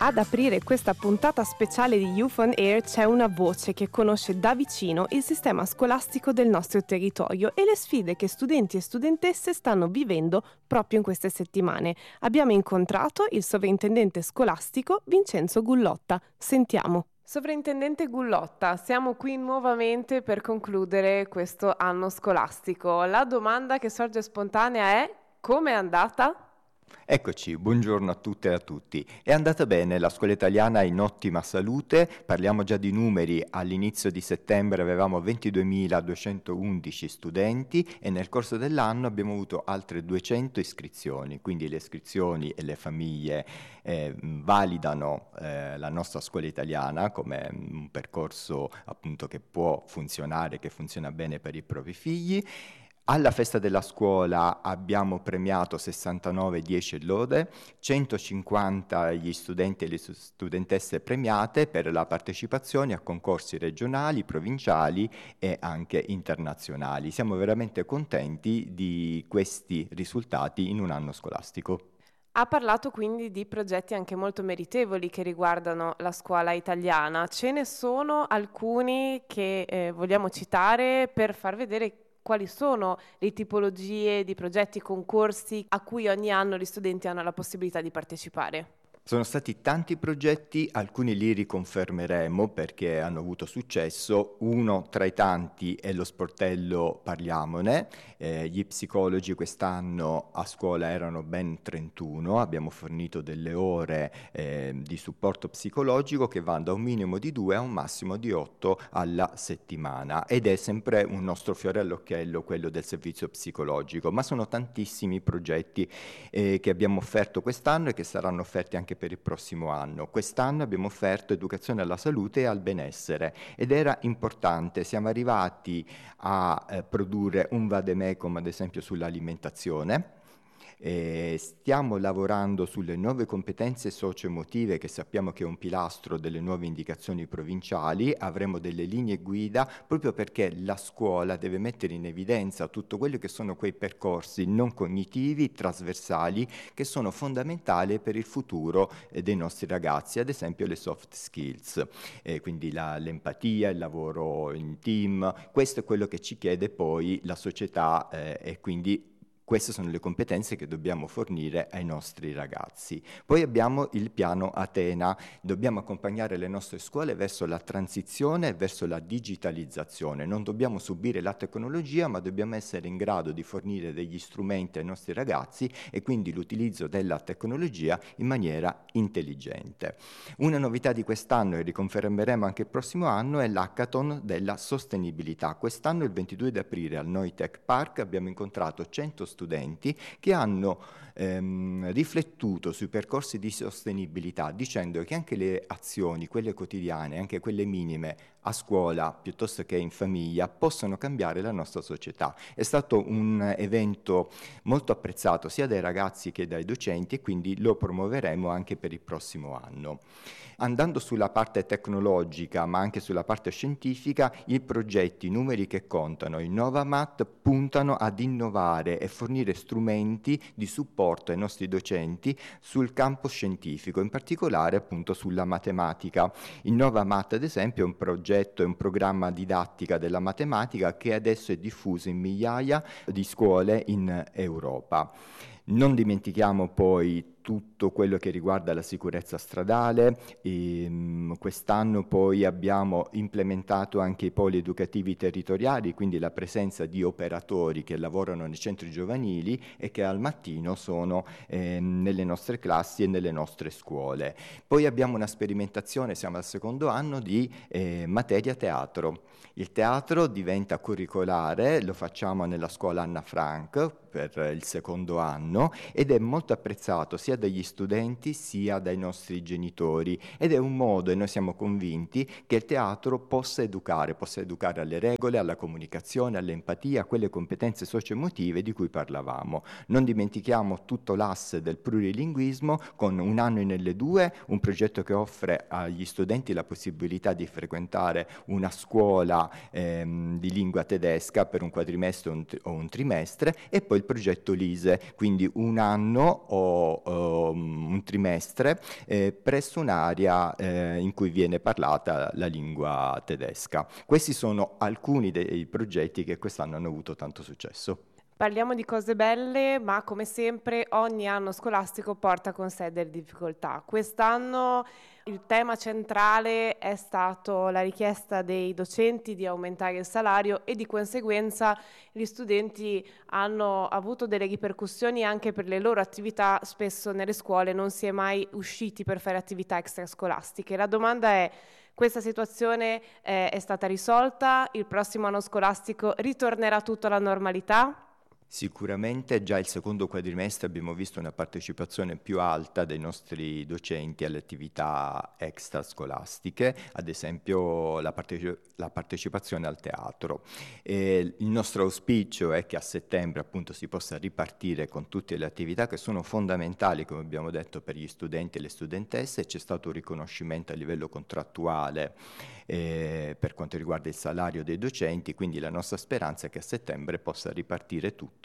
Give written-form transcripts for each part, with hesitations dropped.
Ad aprire questa puntata speciale di Youth on Air c'è una voce che conosce da vicino il sistema scolastico del nostro territorio e le sfide che studenti e studentesse stanno vivendo proprio in queste settimane. Abbiamo incontrato il sovrintendente scolastico Vincenzo Gullotta. Sentiamo. Sovrintendente Gullotta, siamo qui nuovamente per concludere questo anno scolastico. La domanda che sorge spontanea è: come è andata? Eccoci, buongiorno a tutte e a tutti. È andata bene, la scuola italiana è in ottima salute, parliamo già di numeri, all'inizio di settembre avevamo 22.211 studenti e nel corso dell'anno abbiamo avuto altre 200 iscrizioni, quindi le iscrizioni e le famiglie validano la nostra scuola italiana come un percorso appunto che può funzionare, che funziona bene per i propri figli. Alla festa della scuola abbiamo premiato 69 10 e lode, 150 gli studenti e le studentesse premiate per la partecipazione a concorsi regionali, provinciali e anche internazionali. Siamo veramente contenti di questi risultati in un anno scolastico. Ha parlato quindi di progetti anche molto meritevoli che riguardano la scuola italiana. Ce ne sono alcuni che vogliamo citare per far vedere quali sono le tipologie di progetti, concorsi a cui ogni anno gli studenti hanno la possibilità di partecipare. Sono stati tanti progetti, alcuni li riconfermeremo perché hanno avuto successo. Uno tra i tanti è lo sportello Parliamone. Gli psicologi quest'anno a scuola erano ben 31, abbiamo fornito delle ore di supporto psicologico che vanno da un minimo di 2 a un massimo di 8 alla settimana ed è sempre un nostro fiore all'occhiello quello del servizio psicologico, ma sono tantissimi progetti che abbiamo offerto quest'anno e che saranno offerti anche per il prossimo anno. Quest'anno abbiamo offerto educazione alla salute e al benessere ed era importante, siamo arrivati a produrre un vademecum ad esempio sull'alimentazione. Stiamo lavorando sulle nuove competenze socio-emotive che sappiamo che è un pilastro delle nuove indicazioni provinciali, avremo delle linee guida proprio perché la scuola deve mettere in evidenza tutto quello che sono quei percorsi non cognitivi, trasversali, che sono fondamentali per il futuro dei nostri ragazzi, ad esempio le soft skills, quindi l'empatia, il lavoro in team, questo è quello che ci chiede poi la società e quindi queste sono le competenze che dobbiamo fornire ai nostri ragazzi. Poi abbiamo il piano Atena, dobbiamo accompagnare le nostre scuole verso la transizione e verso la digitalizzazione. Non dobbiamo subire la tecnologia, ma dobbiamo essere in grado di fornire degli strumenti ai nostri ragazzi e quindi l'utilizzo della tecnologia in maniera intelligente. Una novità di quest'anno, e riconfermeremo anche il prossimo anno, è l'hackathon della sostenibilità. Quest'anno, il 22 aprile, al Noi Tech Park abbiamo incontrato 100 studenti che hanno riflettuto sui percorsi di sostenibilità dicendo che anche le azioni, quelle quotidiane, anche quelle minime a scuola piuttosto che in famiglia possono cambiare la nostra società. È stato un evento molto apprezzato sia dai ragazzi che dai docenti e quindi lo promuoveremo anche per il prossimo anno. Andando sulla parte tecnologica ma anche sulla parte scientifica, i progetti Numeri che contano, Innovamat puntano ad innovare e fornire strumenti di supporto ai nostri docenti sul campo scientifico, in particolare appunto sulla matematica. Innovamat ad esempio è un progetto, è un programma didattica della matematica che adesso è diffuso in migliaia di scuole in Europa. Non dimentichiamo poi tutto quello che riguarda la sicurezza stradale. Quest'anno poi abbiamo implementato anche i poli educativi territoriali, quindi la presenza di operatori che lavorano nei centri giovanili e che al mattino sono nelle nostre classi e nelle nostre scuole. Poi abbiamo una sperimentazione, siamo al secondo anno, di materia teatro. Il teatro diventa curricolare, lo facciamo nella scuola Anna Frank per il secondo anno ed è molto apprezzato sia dagli studenti sia dai nostri genitori ed è un modo, e noi siamo convinti, che il teatro possa educare alle regole, alla comunicazione, all'empatia, a quelle competenze socio-emotive di cui parlavamo. Non dimentichiamo tutto l'asse del plurilinguismo con Un anno in L2, un progetto che offre agli studenti la possibilità di frequentare una scuola di lingua tedesca per un quadrimestre o un trimestre, e poi il progetto LISE, quindi un anno o un trimestre presso un'area in cui viene parlata la lingua tedesca. Questi sono alcuni dei progetti che quest'anno hanno avuto tanto successo. Parliamo di cose belle, ma come sempre ogni anno scolastico porta con sé delle difficoltà. Quest'anno il tema centrale è stato la richiesta dei docenti di aumentare il salario e di conseguenza gli studenti hanno avuto delle ripercussioni anche per le loro attività. Spesso nelle scuole non si è mai usciti per fare attività extrascolastiche. La domanda è: questa situazione è stata risolta? Il prossimo anno scolastico ritornerà tutto alla normalità? Sicuramente già il secondo quadrimestre abbiamo visto una partecipazione più alta dei nostri docenti alle attività extrascolastiche, ad esempio la partecipazione al teatro. E il nostro auspicio è che a settembre appunto si possa ripartire con tutte le attività che sono fondamentali, come abbiamo detto, per gli studenti e le studentesse. C'è stato un riconoscimento a livello contrattuale per quanto riguarda il salario dei docenti, quindi la nostra speranza è che a settembre possa ripartire tutto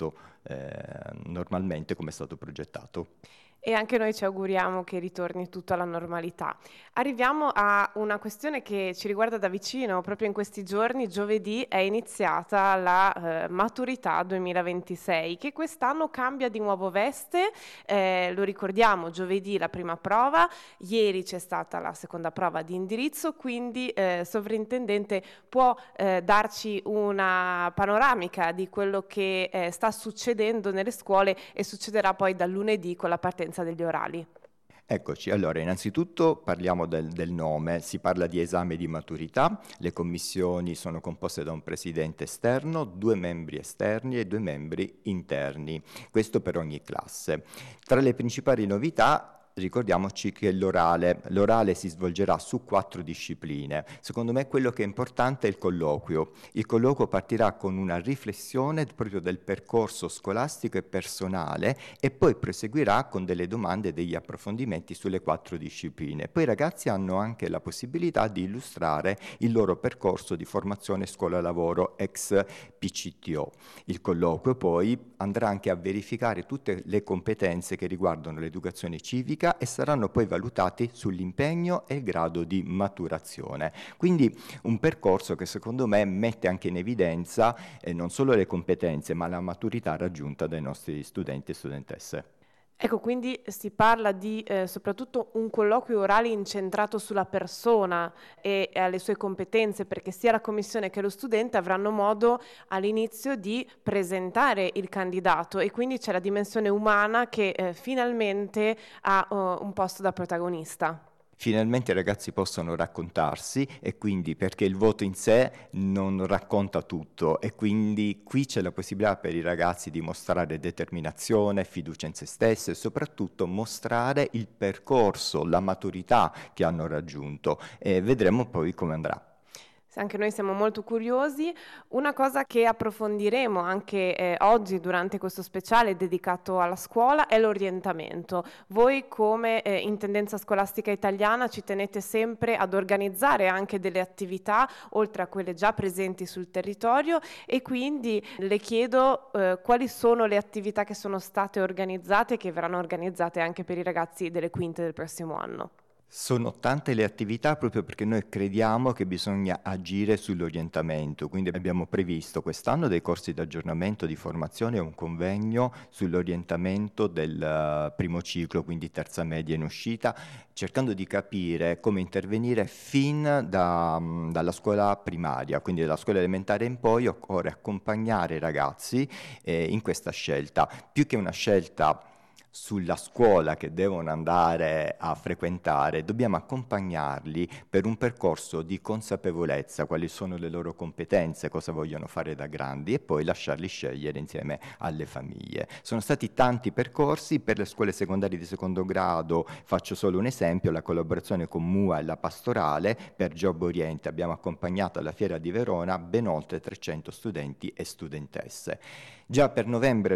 normalmente come è stato progettato. E anche noi ci auguriamo che ritorni tutto alla normalità. Arriviamo a una questione che ci riguarda da vicino. Proprio in questi giorni, giovedì, è iniziata la maturità 2026, che quest'anno cambia di nuovo veste. Lo ricordiamo, giovedì la prima prova, ieri c'è stata la seconda prova di indirizzo, quindi sovrintendente può darci una panoramica di quello che sta succedendo nelle scuole e succederà poi dal lunedì con la partenza degli orali. Eccoci, allora innanzitutto parliamo del nome, si parla di esame di maturità, le commissioni sono composte da un presidente esterno, 2 membri esterni e 2 membri interni, questo per ogni classe. Tra le principali novità ricordiamoci che l'orale si svolgerà su 4 discipline. Secondo me quello che è importante è il colloquio. Il colloquio partirà con una riflessione proprio del percorso scolastico e personale e poi proseguirà con delle domande e degli approfondimenti sulle 4 discipline. Poi i ragazzi hanno anche la possibilità di illustrare il loro percorso di formazione scuola-lavoro ex PCTO. Il colloquio poi andrà anche a verificare tutte le competenze che riguardano l'educazione civica e saranno poi valutati sull'impegno e il grado di maturazione. Quindi un percorso che secondo me mette anche in evidenza non solo le competenze ma la maturità raggiunta dai nostri studenti e studentesse. Ecco, quindi si parla di soprattutto un colloquio orale incentrato sulla persona e alle sue competenze, perché sia la commissione che lo studente avranno modo all'inizio di presentare il candidato e quindi c'è la dimensione umana che finalmente ha un posto da protagonista. Finalmente i ragazzi possono raccontarsi e quindi perché il voto in sé non racconta tutto e quindi qui c'è la possibilità per i ragazzi di mostrare determinazione, fiducia in se stessi e soprattutto mostrare il percorso, la maturità che hanno raggiunto e vedremo poi come andrà. Anche noi siamo molto curiosi. Una cosa che approfondiremo anche oggi durante questo speciale dedicato alla scuola è l'orientamento. Voi come Intendenza Scolastica Italiana ci tenete sempre ad organizzare anche delle attività oltre a quelle già presenti sul territorio e quindi le chiedo quali sono le attività che sono state organizzate e che verranno organizzate anche per i ragazzi delle quinte del prossimo anno. Sono tante le attività proprio perché noi crediamo che bisogna agire sull'orientamento, quindi abbiamo previsto quest'anno dei corsi di aggiornamento, di formazione e un convegno sull'orientamento del primo ciclo, quindi terza media in uscita, cercando di capire come intervenire fin dalla scuola primaria, quindi dalla scuola elementare in poi occorre accompagnare i ragazzi in questa scelta, più che una scelta sulla scuola che devono andare a frequentare, dobbiamo accompagnarli per un percorso di consapevolezza, quali sono le loro competenze, cosa vogliono fare da grandi e poi lasciarli scegliere insieme alle famiglie. Sono stati tanti percorsi per le scuole secondarie di secondo grado, faccio solo un esempio, la collaborazione con MUA e la Pastorale per Job Oriente, abbiamo accompagnato alla Fiera di Verona ben oltre 300 studenti e studentesse. Già per novembre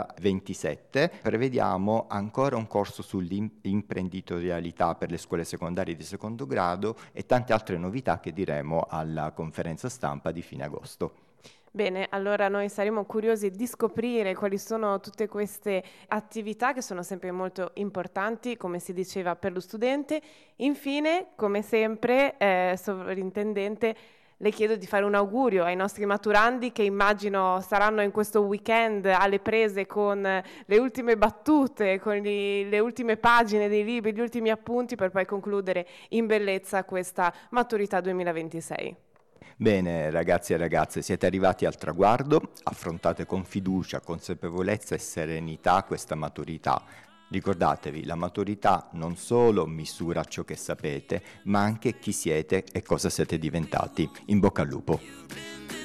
2027 prevediamo ancora un corso sull'imprenditorialità per le scuole secondarie di secondo grado e tante altre novità che diremo alla conferenza stampa di fine agosto. Bene, allora noi saremo curiosi di scoprire quali sono tutte queste attività che sono sempre molto importanti, come si diceva, per lo studente. Infine, come sempre, sovrintendente, le chiedo di fare un augurio ai nostri maturandi che immagino saranno in questo weekend alle prese con le ultime battute, con le ultime pagine dei libri, gli ultimi appunti per poi concludere in bellezza questa maturità 2026. Bene, ragazzi e ragazze, siete arrivati al traguardo, affrontate con fiducia, consapevolezza e serenità questa maturità. Ricordatevi, la maturità non solo misura ciò che sapete, ma anche chi siete e cosa siete diventati. In bocca al lupo.